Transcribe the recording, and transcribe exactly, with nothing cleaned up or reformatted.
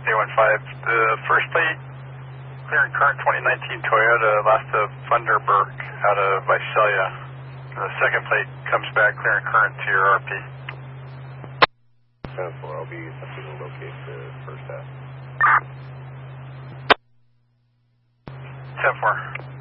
A one five. The first plate, clearing current twenty nineteen Toyota Lasta Thunderbird out of Visalia. The second plate comes back clearing current to your R P. ten four, I'll be attempting to locate the first half. ten four.